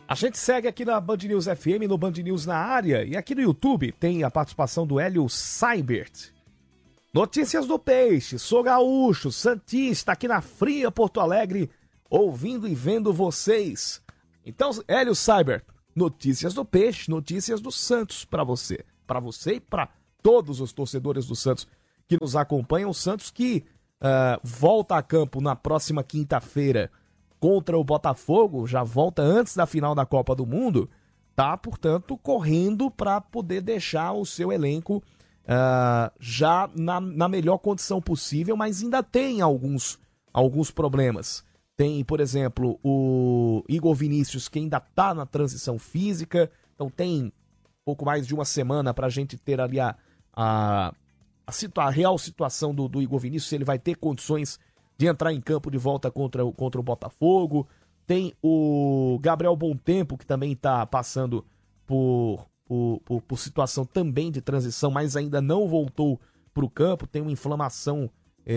A gente segue aqui na Band News FM, no Band News na área, e aqui no YouTube tem a participação do Hélio Seibert. Notícias do Peixe, sou gaúcho, santista, aqui na fria Porto Alegre, ouvindo e vendo vocês. Então, Hélio Seibert, notícias do Peixe, notícias do Santos para você e para todos os torcedores do Santos que nos acompanham. O Santos que volta a campo na próxima quinta-feira contra o Botafogo, já volta antes da final da Copa do Mundo, tá, portanto, correndo para poder deixar o seu elenco já na melhor condição possível, mas ainda tem alguns problemas. Tem, por exemplo, o Igor Vinícius, que ainda tá na transição física, então tem pouco mais de uma semana para a gente ter ali a real situação do Igor Vinícius, se ele vai ter condições de entrar em campo de volta contra o Botafogo. Tem o Gabriel Bontempo, que também está passando por situação também de transição, mas ainda não voltou para o campo. Tem uma inflamação,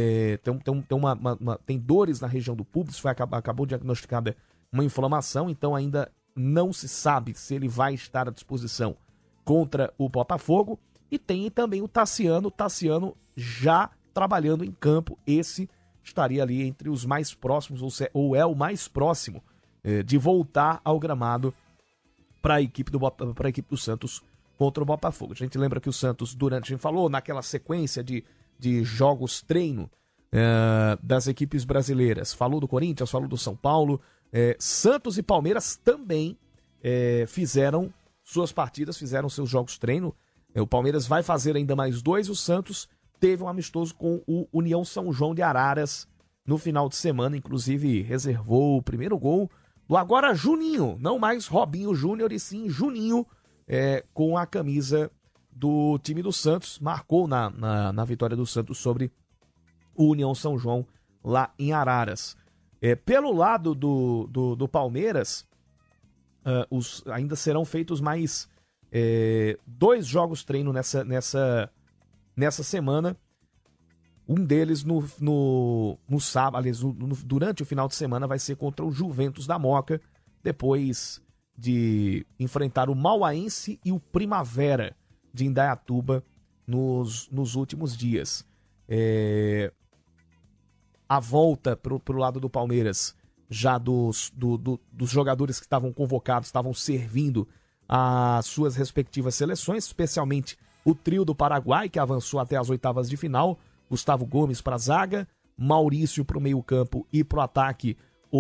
tem dores na região do púbis, acabou diagnosticada uma inflamação, então ainda não se sabe se ele vai estar à disposição contra o Botafogo. E tem também o Tassiano já trabalhando em campo. Esse estaria ali entre os mais próximos, ou é o mais próximo de voltar ao gramado para a equipe do Santos contra o Botafogo. A gente lembra que o Santos, a gente falou naquela sequência de jogos treino das equipes brasileiras, falou do Corinthians, falou do São Paulo, Santos e Palmeiras também fizeram suas partidas, fizeram seus jogos treino. O Palmeiras vai fazer ainda mais 2, o Santos teve um amistoso com o União São João de Araras no final de semana, inclusive reservou o primeiro gol do agora Juninho, não mais Robinho Júnior, e sim Juninho, com a camisa do time do Santos, marcou na vitória do Santos sobre o União São João lá em Araras. Pelo lado do Palmeiras, ainda serão feitos mais 2 jogos treino nessa semana. Um deles no sábado, aliás, durante o final de semana, vai ser contra o Juventus da Moca, depois de enfrentar o Mauaense e o Primavera de Indaiatuba nos últimos dias. A volta pro lado do Palmeiras, já dos jogadores que estavam convocados, estavam servindo as suas respectivas seleções, especialmente o trio do Paraguai, que avançou até as oitavas de final. Gustavo Gomes para a zaga, Maurício para o meio-campo e para o ataque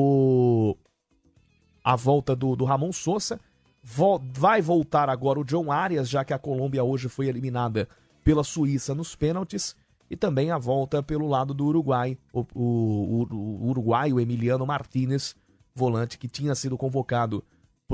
a volta do Ramon Sosa. Vai voltar agora o John Arias, já que a Colômbia hoje foi eliminada pela Suíça nos pênaltis. E também a volta pelo lado do Uruguai, o uruguaio Emiliano Martínez, volante que tinha sido convocado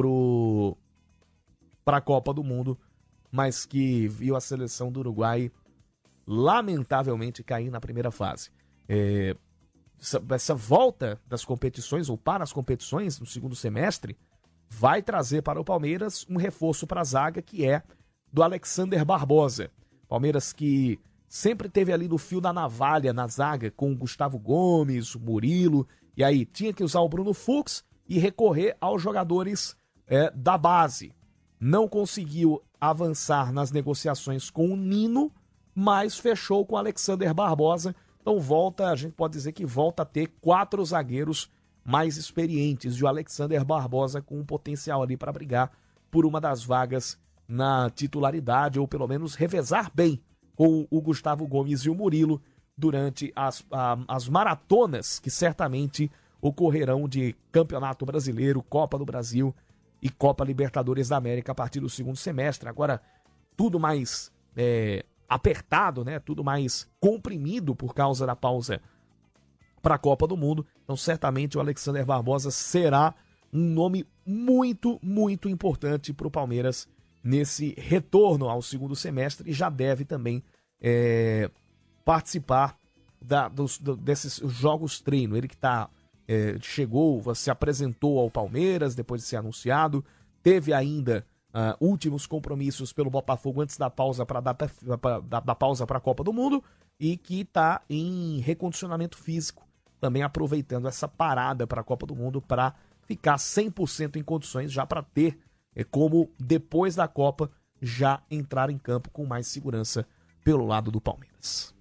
para a Copa do Mundo, mas que viu a seleção do Uruguai lamentavelmente cair na primeira fase. Essa volta das competições, ou para as competições no segundo semestre, vai trazer para o Palmeiras um reforço para a zaga, que é do Alexander Barbosa. Palmeiras que sempre teve ali no fio da navalha na zaga com o Gustavo Gomes, o Murilo, e aí tinha que usar o Bruno Fux e recorrer aos jogadores da base. Não conseguiu avançar nas negociações com o Nino, mas fechou com o Alexander Barbosa. Então a gente pode dizer que volta a ter 4 zagueiros mais experientes, e o Alexander Barbosa com um potencial ali para brigar por uma das vagas na titularidade, ou pelo menos revezar bem com o Gustavo Gomes e o Murilo durante as maratonas que certamente ocorrerão de Campeonato Brasileiro, Copa do Brasil e Copa Libertadores da América a partir do segundo semestre. Agora tudo mais apertado, né? Tudo mais comprimido por causa da pausa para a Copa do Mundo. Então certamente o Alexander Barbosa será um nome muito, muito importante para o Palmeiras nesse retorno ao segundo semestre, e já deve também participar desses jogos treino. Ele que se apresentou ao Palmeiras depois de ser anunciado, teve ainda últimos compromissos pelo Botafogo antes da pausa para a Copa do Mundo, e que está em recondicionamento físico, também aproveitando essa parada para a Copa do Mundo para ficar 100% em condições já para ter como, depois da Copa, já entrar em campo com mais segurança pelo lado do Palmeiras.